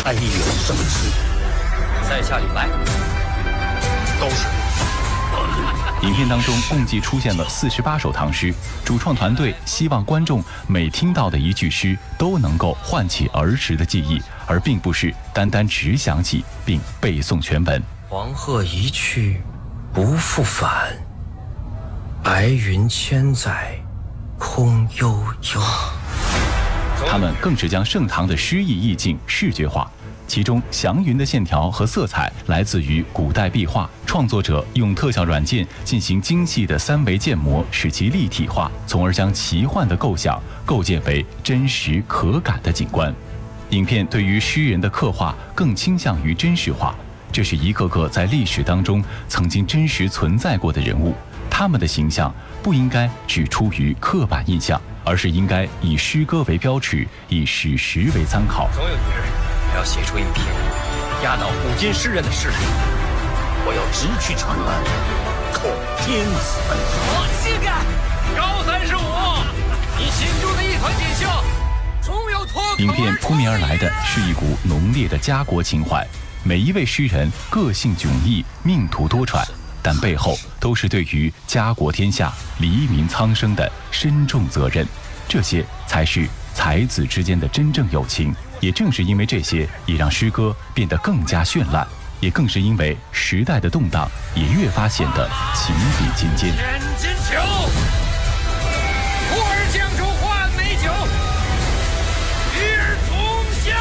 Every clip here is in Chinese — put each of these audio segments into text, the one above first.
哀有生之。 在下李白。 都是。 影片当中共计出现了48首唐诗，主创团队希望观众每听到的一句诗都能够唤起儿时的记忆，而并不是单单只想起并背诵全文。 黄鹤一去不复返，白云千载空悠悠。 他们更是将盛唐的诗意意境视觉化，其中祥云的线条和色彩来自于古代壁画，创作者用特效软件进行精细的3维建模，使其立体化，从而将奇幻的构想构建为真实可感的景观。影片对于诗人的刻画更倾向于真实化，这是一个个在历史当中曾经真实存在过的人物，他们的形象不应该只出于刻板印象，而是应该以诗歌为标尺，以史实为参考。 总有一日，我要写出一篇压倒古今诗人的诗来。 我要直取长安，统天子。 性感，高35，你心中的一团锦绣，终有脱口而出。 影片扑面而来的是一股浓烈的家国情怀，每一位诗人个性迥异，命途多舛，但背后都是对于家国天下、黎民苍生的深重责任，这些才是才子之间的真正友情。也正是因为这些，也让诗歌变得更加绚烂，也更是因为时代的动荡，也越发显得情比金坚。 千金裘，呼儿将出换美酒，与尔同销。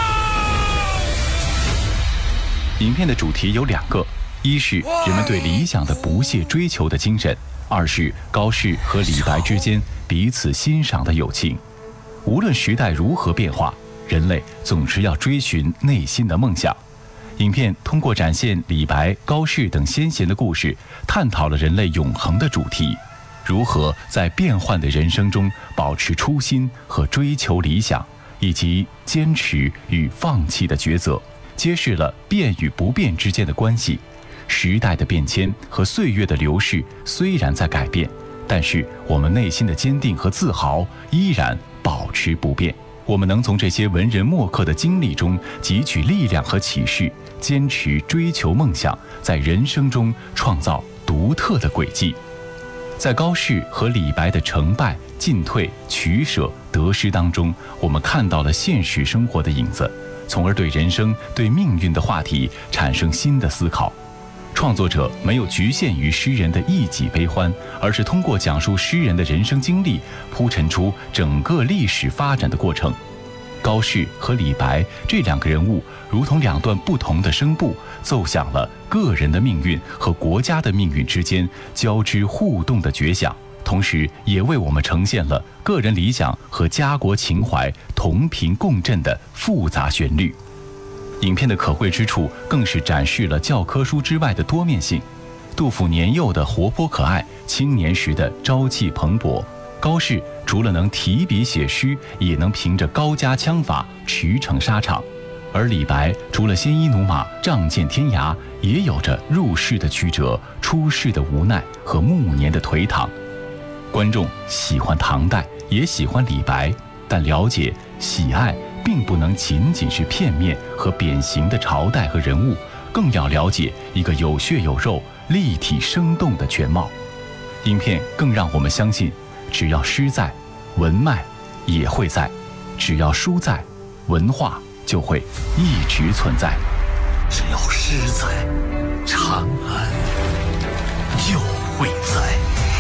影片的主题有2个，一是人们对理想的不懈追求的精神，二是高适和李白之间彼此欣赏的友情。无论时代如何变化，人类总是要追寻内心的梦想。影片通过展现李白、高适等先贤的故事，探讨了人类永恒的主题，如何在变幻的人生中保持初心和追求理想，以及坚持与放弃的抉择，揭示了变与不变之间的关系。时代的变迁和岁月的流逝虽然在改变，但是我们内心的坚定和自豪依然保持不变。我们能从这些文人墨客的经历中汲取力量和启示，坚持追求梦想，在人生中创造独特的轨迹。在高适和李白的成败、进退、取舍、得失当中，我们看到了现实生活的影子，从而对人生、对命运的话题产生新的思考。创作者没有局限于诗人的一己悲欢，而是通过讲述诗人的人生经历，铺陈出整个历史发展的过程。高适和李白这2个人物，如同2段不同的声部，奏响了个人的命运和国家的命运之间交织互动的绝响，同时也为我们呈现了个人理想和家国情怀同频共振的复杂旋律。影片的可贵之处更是展示了教科书之外的多面性。杜甫年幼的活泼可爱，青年时的朝气蓬勃，高适除了能提笔写诗，也能凭着高家枪法驰骋沙场，而李白除了鲜衣怒马、仗剑天涯，也有着入世的曲折、出世的无奈和暮年的颓唐。观众喜欢唐代，也喜欢李白，但了解、喜爱并不能仅仅是片面和扁形的朝代和人物，更要了解一个有血有肉、立体生动的全貌。影片更让我们相信，只要诗在，文脉也会在；只要书在，文化就会一直存在。 只要诗在，长安又会在。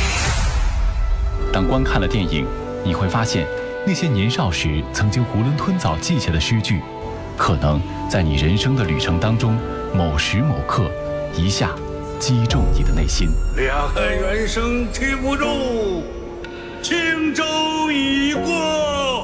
当观看了电影，你会发现，那些年少时曾经囫囵吞枣记下的诗句，可能在你人生的旅程当中，某时某刻一下击中你的内心。 两岸猿声啼不住，轻舟已过